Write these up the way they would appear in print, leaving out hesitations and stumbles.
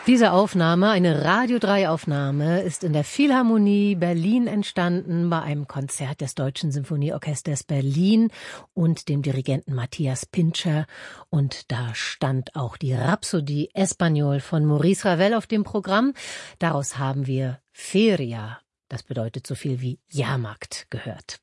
Diese Aufnahme, eine Radio 3 Aufnahme, ist in der Philharmonie Berlin entstanden bei einem Konzert des Deutschen Sinfonieorchesters Berlin und dem Dirigenten Matthias Pintscher. Und da stand auch die Rhapsodie Espagnol von Maurice Ravel auf dem Programm. Daraus haben wir Feria, das bedeutet so viel wie Jahrmarkt, gehört.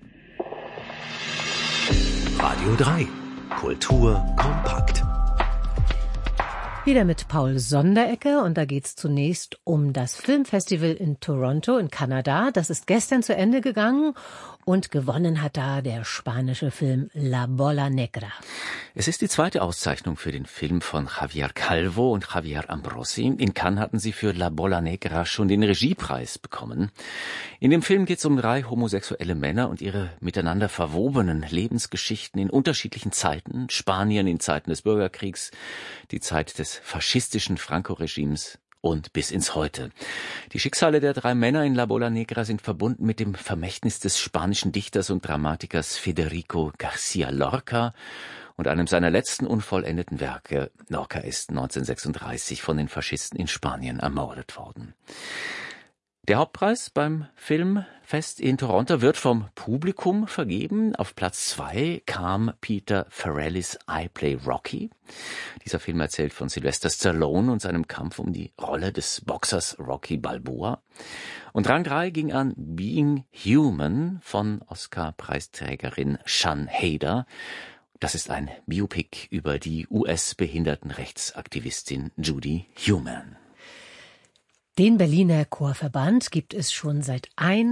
Radio 3, Kultur kompakt. Wieder mit Paul Sonderecke, und da geht's zunächst um das Filmfestival in Toronto in Kanada. Das ist gestern zu Ende gegangen und gewonnen hat da der spanische Film La Bola Negra. Es ist die zweite Auszeichnung für den Film von Javier Calvo und Javier Ambrosi. In Cannes hatten sie für La Bola Negra schon den Regiepreis bekommen. In dem Film geht es um 3 homosexuelle Männer und ihre miteinander verwobenen Lebensgeschichten in unterschiedlichen Zeiten. Spanien in Zeiten des Bürgerkriegs, die Zeit des faschistischen Franco-Regimes und bis ins Heute. Die Schicksale der 3 Männer in La Bola Negra sind verbunden mit dem Vermächtnis des spanischen Dichters und Dramatikers Federico García Lorca und einem seiner letzten unvollendeten Werke. Lorca ist 1936 von den Faschisten in Spanien ermordet worden. Der Hauptpreis beim Filmfest in Toronto wird vom Publikum vergeben. Auf Platz 2 kam Peter Farrelly's I Play Rocky. Dieser Film erzählt von Sylvester Stallone und seinem Kampf um die Rolle des Boxers Rocky Balboa. Und Rang 3 ging an Being Human von Oscar-Preisträgerin Sian Heder. Das ist ein Biopic über die US-Behindertenrechtsaktivistin Judy Heumann. Den Berliner Chorverband gibt es schon seit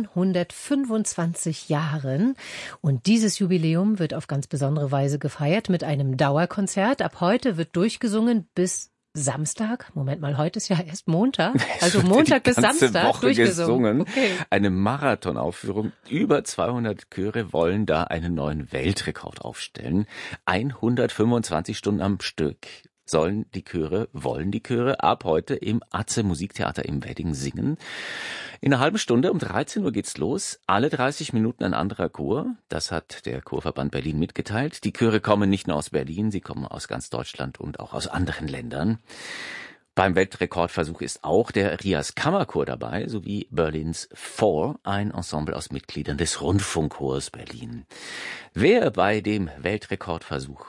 125 Jahren. Und dieses Jubiläum wird auf ganz besondere Weise gefeiert mit einem Dauerkonzert. Ab heute wird durchgesungen bis Samstag. Moment mal, heute ist ja erst Montag. Also Montag bis Samstag Woche durchgesungen. Okay. Eine Marathonaufführung. Über 200 Chöre wollen da einen neuen Weltrekord aufstellen. 125 Stunden am Stück wollen die Chöre ab heute im Atze Musiktheater im Wedding singen. In einer halben Stunde um 13 Uhr geht's los. Alle 30 Minuten ein anderer Chor. Das hat der Chorverband Berlin mitgeteilt. Die Chöre kommen nicht nur aus Berlin, sie kommen aus ganz Deutschland und auch aus anderen Ländern. Beim Weltrekordversuch ist auch der Rias Kammerchor dabei, sowie Berlins Four, ein Ensemble aus Mitgliedern des Rundfunkchors Berlin. Wer bei dem Weltrekordversuch